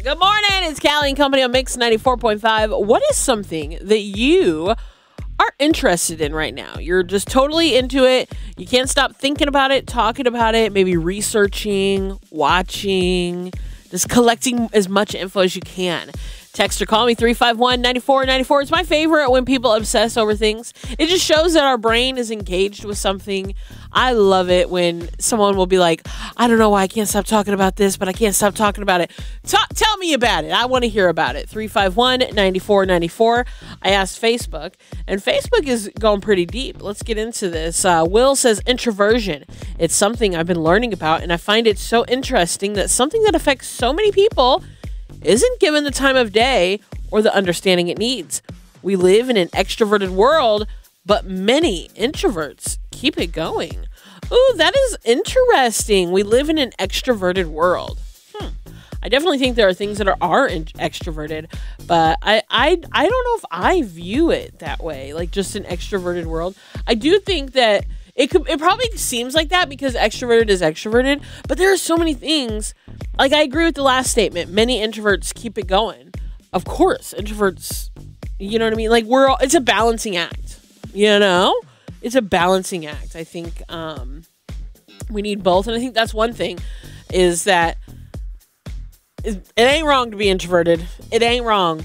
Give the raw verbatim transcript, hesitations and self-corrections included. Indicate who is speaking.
Speaker 1: Good morning. It's Callie and Company on Mix ninety-four point five. What is something that you are interested in right now? You're just totally into it. You can't stop thinking about it, talking about it, maybe researching, watching, just collecting as much info as you can. Text or call me three five one, nine four nine four. It's my favorite when people obsess over things. It just shows that our brain is engaged with something. I love it when someone will be like, I don't know why I can't stop talking about this, but I can't stop talking about it. Ta- tell me about it. I want to hear about it. three five one, nine four nine four. I asked Facebook, and Facebook is going pretty deep. Let's get into this. Uh, Will says introversion. It's something I've been learning about, and I find it so interesting that something that affects so many people isn't given the time of day or the understanding it needs. We live in an extroverted world, but many introverts keep it going. Ooh, that is interesting. We live in an extroverted world. Hmm. I definitely think there are things that are, are in- extroverted, but I, I I don't know if I view it that way, like just an extroverted world. I do think that it could. It probably seems like that because extroverted is extroverted, but there are so many things. Like, I agree with the last statement. Many introverts keep it going. Of course, introverts, you know what I mean? Like, we're all, it's a balancing act, you know? It's a balancing act. I think um, we need both. And I think that's one thing is that it ain't wrong to be introverted. It ain't wrong.